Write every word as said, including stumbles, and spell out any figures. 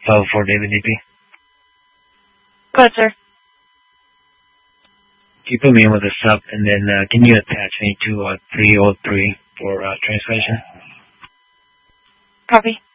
five four David D P. Go ahead, sir. Can you put me in with a sub, and then uh, can you attach me to uh, three oh three for uh, translation? Copy.